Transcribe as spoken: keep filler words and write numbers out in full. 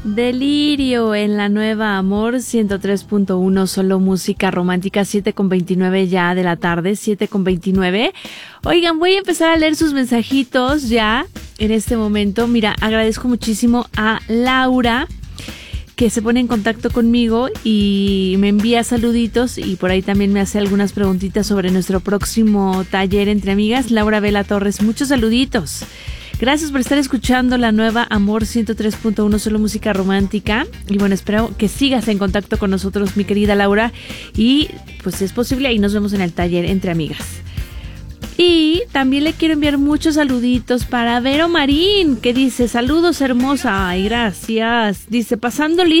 Delirio en la nueva Amor ciento tres punto uno, solo música romántica, siete con veintinueve ya de la tarde, siete con veintinueve. Oigan, voy a empezar a leer sus mensajitos ya en este momento. Mira, agradezco muchísimo a Laura, que se pone en contacto conmigo y me envía saluditos y por ahí también me hace algunas preguntitas sobre nuestro próximo taller entre amigas. Laura Vela Torres, muchos saluditos. Gracias por estar escuchando la nueva Amor ciento tres punto uno, solo música romántica. Y bueno, espero que sigas en contacto con nosotros, mi querida Laura. Y pues si es posible, ahí nos vemos en el taller entre amigas. Y también le quiero enviar muchos saluditos para Vero Marín, que dice, saludos hermosa. Ay, gracias. Dice, pasando